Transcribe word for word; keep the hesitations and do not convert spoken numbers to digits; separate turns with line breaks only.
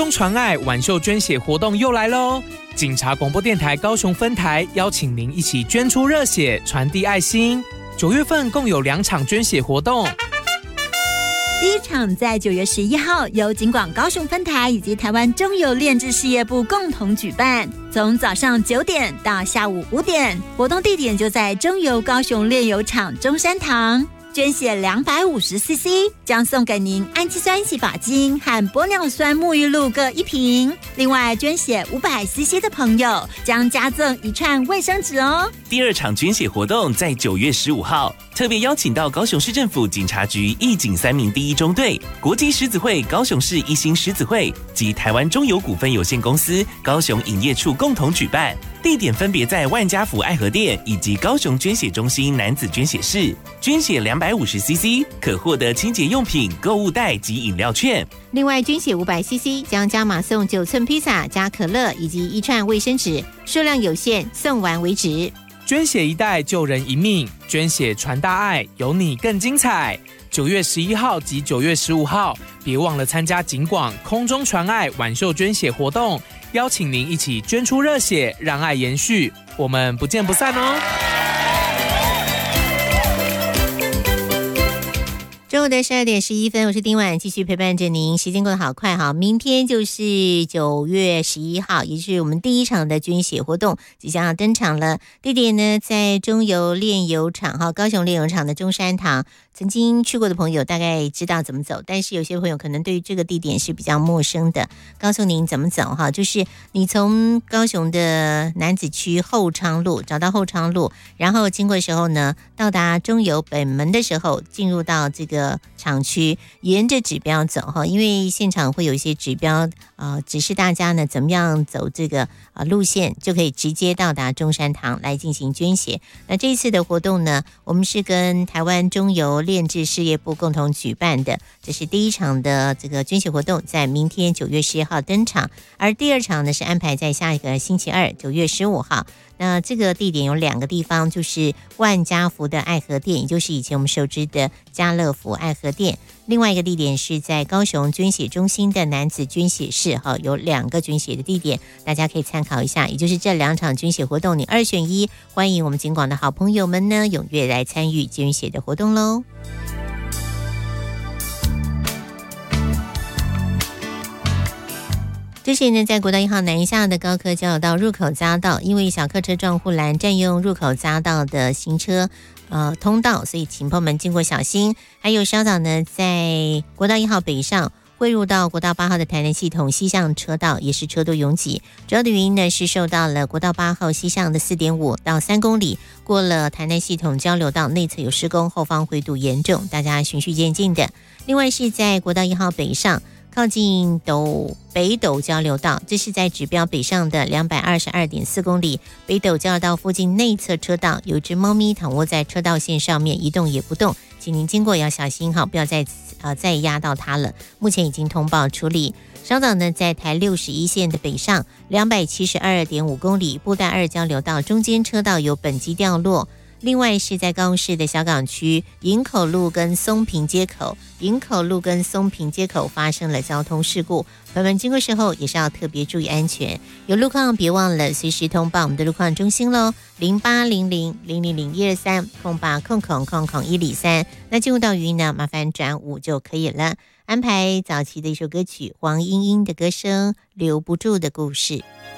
中传爱挽袖捐血活动又来喽！警察广播电台高雄分台邀请您一起捐出热血，传递爱心。九月份共有两场捐血活动。
第一场在九月十一号，由警广高雄分台以及台湾中油炼制事业部共同举办，从早上九点到下午五点，活动地点就在中油高雄炼油厂中山堂。捐血两百五十 C C 将送给您氨基酸洗发精和玻尿酸沐浴露各一瓶，另外捐血五百 C C 的朋友将加赠一串卫生纸哦。
第二场捐血活动在九月十五号，特别邀请到高雄市政府警察局义警三民第一中队、国际狮子会高雄市一心狮子会及台湾中油股份有限公司高雄营业处共同举办，地点分别在万家福爱河店以及高雄捐血中心男子捐血室。捐血两百五十 C C 可获得清洁用品、购物袋及饮料券。
另外捐血五百 C C 将加码送九寸披萨加可乐以及一串卫生纸，数量有限，送完为止。
捐血一袋救人一命，捐血传大爱，有你更精彩。九月十一号及九月十五号，别忘了参加警广空中传爱挽袖捐血活动，邀请您一起捐出热血，让爱延续。我们不见不散哦！
中午的十二点十一分，我是丁婉，继续陪伴着您。时间过得好快哈，明天就是九月十一号，也就是我们第一场的捐血活动即将要登场了。地点呢在中油炼油厂哈，高雄炼油厂的中山堂。曾经去过的朋友大概知道怎么走，但是有些朋友可能对于这个地点是比较陌生的。告诉您怎么走哈，就是你从高雄的楠梓区后昌路找到后昌路，然后经过的时候呢，到达中油本门的时候，进入到这个厂区，沿着指标走哈，因为现场会有一些指标呃，指示大家呢怎么样走这个呃路线，就可以直接到达中山堂来进行捐血。那这一次的活动呢，我们是跟台湾中油炼制事业部共同举办的，这是第一场的这个捐血活动，在明天九月十一号登场，而第二场呢是安排在下一个星期二九月十五号。那这个地点有两个地方，就是万家福的爱河店，也就是以前我们熟知的家乐福爱河店。另外一个地点是在高雄捐血中心的男子捐血室，哈，有两个捐血的地点，大家可以参考一下。也就是这两场捐血活动，你二选一，欢迎我们警广的好朋友们呢，踊跃来参与捐血的活动喽。之前呢，在国道一号南下的高科交流道入口匝道，因为小客车撞护栏占用入口匝道的行车呃通道，所以请朋友们经过小心。还有稍早呢，在国道一号北上汇入到国道八号的台南系统西向车道也是车多拥挤，主要的原因呢是受到了国道八号西向的 四点五到三公里过了台南系统交流道内侧有施工，后方回堵严重，大家循序渐进的。另外是在国道一号北上靠近斗北斗交流道，这是在指标北上的 两百二十二点四公里，北斗交流道附近内侧车道有只猫咪躺卧在车道线上面，一动也不动，请您经过也要小心哈，不要再呃再压到它了。目前已经通报处理。稍早呢，在台六十一线的北上 两百七十二点五公里，布袋二交流道中间车道有本机掉落。另外是在高雄市的小港区营口路跟松平街口，营口路跟松平街口发生了交通事故，朋友们经过时候也是要特别注意安全。有路况别忘了随时通报我们的路况中心咯，零八零零零零零一二三空八空空空空一里三。那进入到语音呢，麻烦转五就可以了。安排早期的一首歌曲，黄莺莺的歌声，留不住的故事。